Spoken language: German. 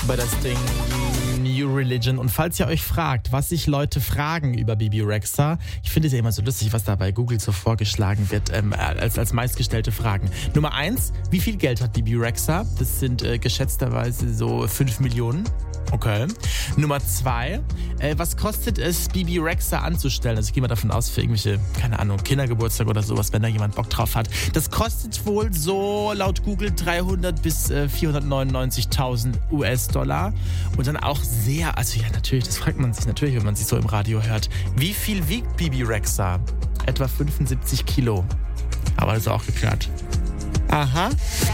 bei das Ding New Religion. Und falls ihr euch fragt, was sich Leute fragen über Bebe Rexha, ich finde es ja immer so lustig, was da bei Google so vorgeschlagen wird, als meistgestellte Fragen. Nummer 1, wie viel Geld hat Bebe Rexha? Das sind geschätzterweise so 5 Millionen. Okay. Nummer 2, was kostet es, Bebe Rexha anzustellen? Also ich gehe mal davon aus, für irgendwelche, keine Ahnung, Kindergeburtstag oder sowas, wenn da jemand Bock drauf hat. Das kostet wohl so laut Google 300 bis 499.000 US-Dollar. Und dann auch sehr, also ja natürlich, das fragt man sich natürlich, wenn man sich so im Radio hört. Wie viel wiegt Bebe Rexha? Etwa 75 Kilo. Aber das ist auch geklärt. Aha.